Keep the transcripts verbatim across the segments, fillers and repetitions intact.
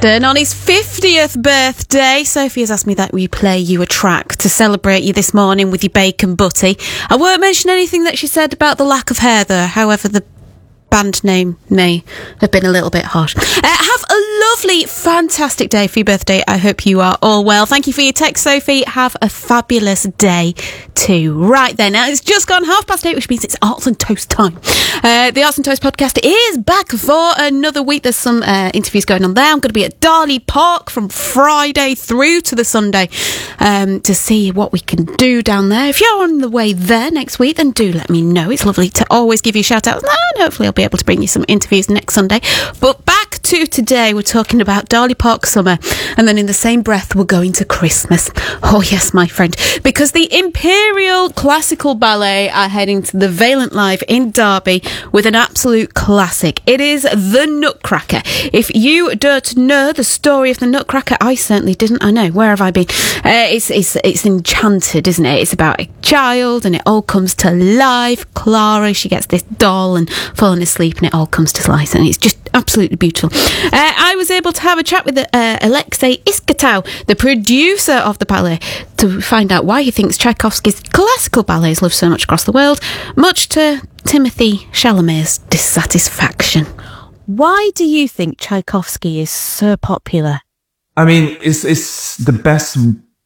Braxton on his fiftieth birthday. Sophie has asked me that we play you a track to celebrate you this morning with your bacon butty. I won't mention anything that she said about the lack of hair there, however the band name may have been a little bit harsh. Uh, have a lovely, fantastic day for your birthday. I hope you are all well. Thank you for your text, Sophie. Have a fabulous day too. Right then, now it's just gone half past eight, which means it's Arts and Toast time. Uh, the Arts and Toast podcast is back for another week. There's some uh, interviews going on there. I'm going to be at Darley Park from Friday through to the Sunday um, to see what we can do down there. If you're on the way there next week, then do let me know. It's lovely to always give you a shout out, and hopefully I'll be able to bring you some interviews next Sunday. But back to today, we're talking about Darley Park Summer, and then in the same breath we're going to Christmas. Oh yes, my friend, because the Imperial Classical Ballet are heading to the Valent Live in Derby with an absolute classic. It is The Nutcracker. If you don't know the story of The Nutcracker, I certainly didn't. I know, where have I been? Uh, it's, it's, it's enchanted, isn't it? It's about a child and it all comes to life. Clara, she gets this doll and falling asleep and it all comes to life, and it's just absolutely beautiful. Uh, I was able to have a chat with uh, Alexei Iskatov, the producer of the ballet, to find out why he thinks Tchaikovsky's classical ballets love so much across the world, much to Timothy Chalamet's dissatisfaction. Why do you think Tchaikovsky is so popular? I mean, it's it's the best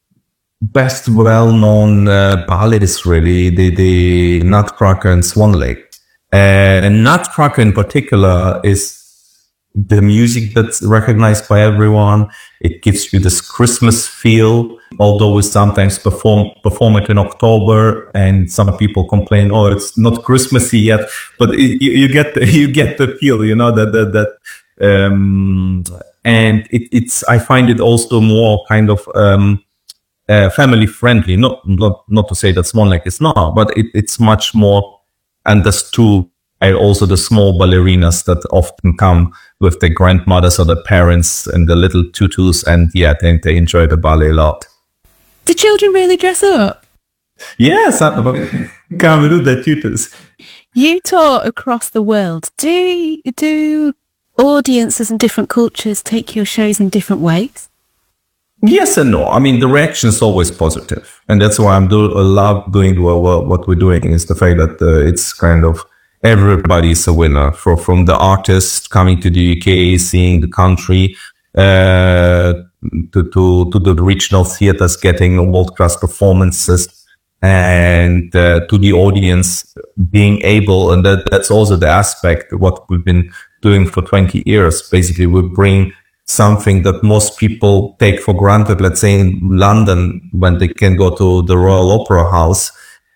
best well-known uh, ballets, really, the, the Nutcracker and Swan Lake. Uh, and Nutcracker in particular is the music that's recognized by everyone. It gives you this Christmas feel, although we sometimes perform perform it in October, and some people complain, "Oh, it's not Christmassy yet." But it, you, you get the, you get the feel, you know that that that. Um, and it, it's I find it also more kind of um, uh, family friendly. Not not not to say that Swan Lake is not, but it, it's much more understood. And also the small ballerinas that often come with their grandmothers or the parents and the little tutus, and yeah, they, they enjoy the ballet a lot. Do children really dress up? Yes, I can't believe the tutus. You tour across the world. Do do audiences in different cultures take your shows in different ways? Yes and no. I mean, the reaction is always positive, and that's why I'm do I love doing what, what we're doing. Is the fact that uh, it's kind of everybody's a winner, for, from the artist coming to the U K, seeing the country, uh, to, to, to the regional theaters getting world-class performances, and uh, to the audience being able, and that, that's also the aspect of what we've been doing for twenty years. Basically, we bring something that most people take for granted, let's say in London, when they can go to the Royal Opera House,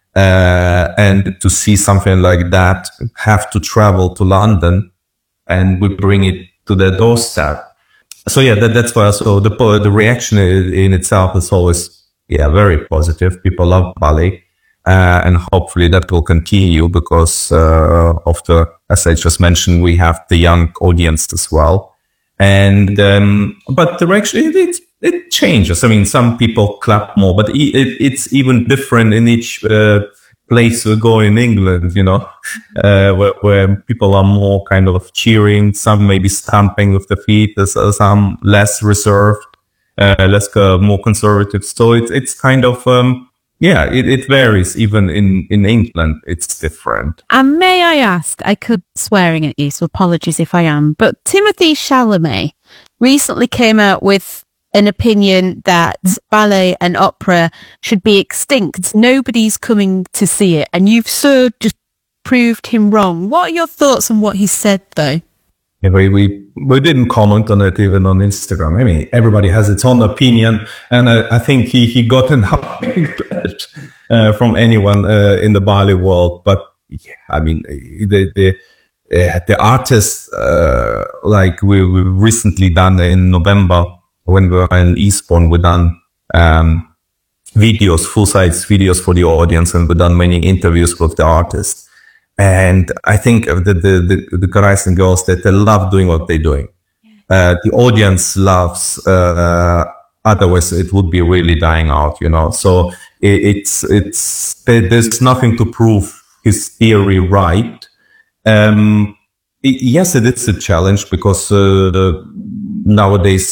Uh, and to see something like that, have to travel to London, and we bring it to their doorstep. So yeah, that, that's why also the the reaction in itself is always yeah very positive. People love ballet, uh, and hopefully that will continue because uh, of the, as I just mentioned, we have the young audience as well. And um, but the reaction it, it it changes. I mean, some people clap more, but it, it, it's even different in each uh, place we go in England. You know, uh, where, where people are more kind of cheering. Some maybe stamping with the feet. There's some less reserved, uh, less uh, more conservative. So it's it's kind of um, yeah, it, it varies. Even in in England, it's different. And may I ask, I could be swearing at you, so apologies if I am, but Timothy Chalamet recently came out with an opinion that ballet and opera should be extinct. Nobody's coming to see it, and you've so just proved him wrong. What are your thoughts on what he said, though? Yeah, we, we we didn't comment on it even on Instagram. I mean, everybody has its own opinion, and I, I think he he got enough uh, from anyone uh, in the ballet world. But yeah, I mean, the the uh, the artists uh, like we we recently done in November when we were in Eastbourne, we done um, videos, full size videos for the audience, and we done many interviews with the artists. And I think the, the, the, the guys and girls that they love doing what they're doing. Uh, the audience loves, uh, otherwise it would be really dying out, you know. So it, it's, it's, there's nothing to prove his theory right. Um, it, yes, it is a challenge because, uh, the, nowadays